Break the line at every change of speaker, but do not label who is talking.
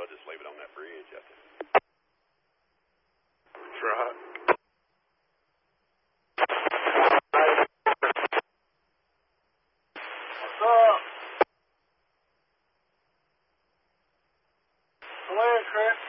I'll just leave it on that bridge out there.
That's right.
What's up? Come in, Chris.